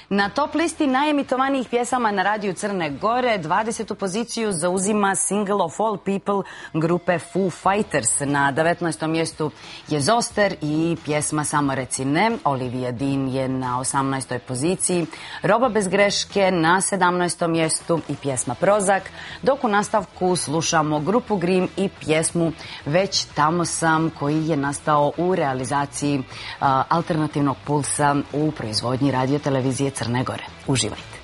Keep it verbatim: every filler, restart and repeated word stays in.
Na top listi najemitovanijih pjesama na radiju Crne Gore dvadesetu poziciju zauzima Single of All People grupe Foo Fighters. Na devetnaestom mjestu je Zoster i pjesma Samo reci ne. Olivia Dean je na osamnaestoj poziciji. Roba bez greške na sedamnaestom mjestu i pjesma Prozak. Dok u nastavku slušamo grupu Grim i pjesmu Već tamo sam, koji je nastao u realizaciji uh, alternativnog pulsa u proizvodnji radio televizije Crne Gore. Uživajte.